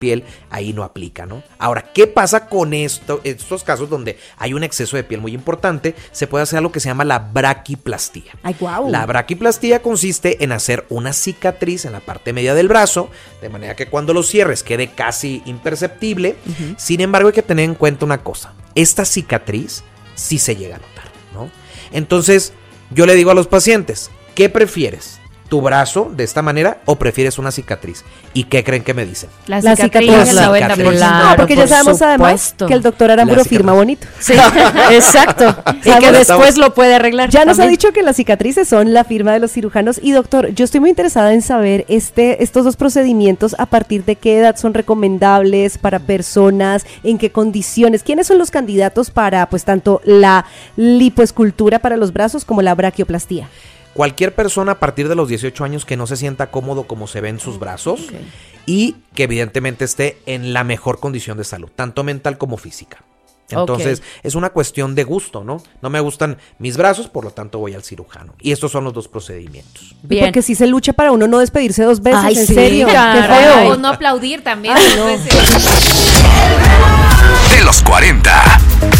piel, ahí no aplica, ¿no? Ahora, ¿qué pasa con estos casos donde hay un exceso de piel muy importante? Se puede hacer algo que se llama la braquiplastía. Ay, guau. La braquiplastía consiste en hacer una cicatriz en la parte media del brazo, de manera que cuando lo cierres quede casi imperceptible. Sin embargo, hay que tener en cuenta una cosa. Esta cicatriz sí se llega a notar, ¿no? Entonces, yo le digo a los pacientes, ¿qué prefieres? ¿Tu brazo de esta manera o prefieres una cicatriz? ¿Y qué creen que me dicen? La cicatriz. Claro, No, porque ya sabemos supuesto. además que el doctor Aramburo firma bonito. Sí, exacto. Y que después lo puede arreglar. Ya nos ha también. dicho que las cicatrices son la firma de los cirujanos. Y doctor, yo estoy muy interesada en saber estos dos procedimientos, a partir de qué edad son recomendables para personas, en qué condiciones, quiénes son los candidatos para pues tanto la lipoescultura para los brazos como la braquioplastía. Cualquier persona a partir de los 18 años que no se sienta cómodo como se ven sus brazos y que evidentemente esté en la mejor condición de salud, tanto mental como física. Entonces, es una cuestión de gusto, ¿no? No me gustan mis brazos, por lo tanto voy al cirujano. Y estos son los dos procedimientos. Bien. Porque si se lucha para uno no despedirse 2 veces, Ay, en sí, serio. caray. Qué feo. O no aplaudir también. Ay, no. Pues, De los 40.